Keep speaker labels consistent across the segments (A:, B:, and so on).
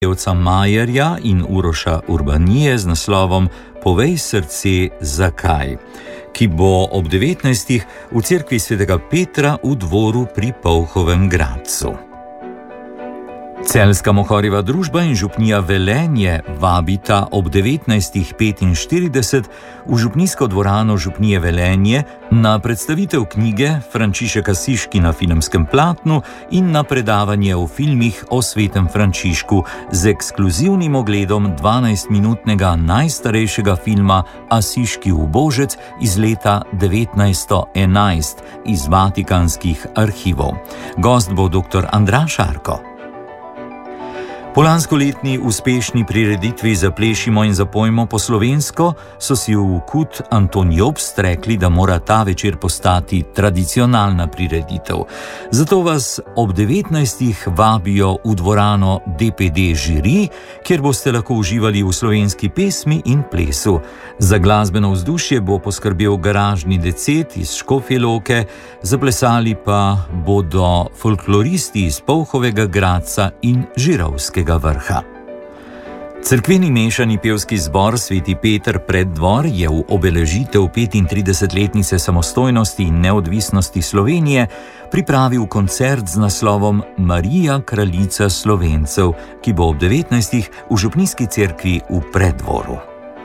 A: pevca Majerja in Uroša Urbanije z naslovom Povej srce zakaj, ki bo ob 19. v cerkvi svetega Petra v Dvoru pri Polhovem Gradcu. Celjska mohorjeva družba in župnija Velenje vabita ob 19:45 v župnijsko dvorano župnije Velenje na predstavitev knjige Frančišek Asiški na filmskem platnu in na predavanje o filmih o svetem Frančišku z ekskluzivnim ogledom 12-minutnega najstarejšega filma Asiški ubožec iz leta 1911 iz vatikanskih arhivov. Gost bo dr. Andraž Arko. Po lanskoletni uspešni prireditvi Zaplešimo in zapojmo po slovensko so si v KUD Anton Jobst rekli, da mora ta večer postati tradicionalna prireditev. Zato vas ob 19. vabijo v dvorano DPD žiri, kjer boste lahko uživali v slovenski pesmi in plesu. Za glasbeno vzdušje bo poskrbel garažni decet iz Škofje Loke, zaplesali pa bodo folkloristi iz Polhovega Gradca in Žirovskega Vrha. Cerkveni mešani pevski zbor Sveti Peter Preddvor je v obeležitev 35-letnice samostojnosti in neodvisnosti Slovenije pripravil koncert z naslovom Marija, kraljica Slovencev, ki bo ob 19. v župnijski cerkvi v Preddvoru.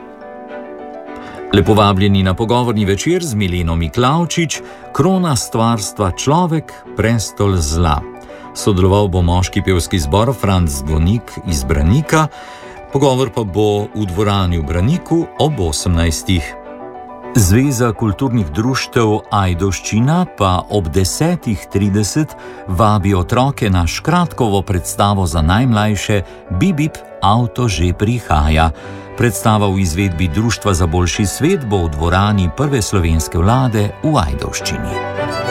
A: Lepo vabljeni na pogovorni večer z Mileno Miklavčič, Krona stvarstva človek, prestol zla. Sodeloval bo moški pevski zbor Franc Zvonik iz Branika, pogovor pa bo v dvorani v Braniku ob 18. Zveza kulturnih društev Ajdovščina pa ob 10:30 vabi otroke na Škratkovo predstavo za najmlajše Bibip, avto že prihaja. Predstava v izvedbi Društva za boljši svet bo v dvorani Prve slovenske vlade v Ajdovščini.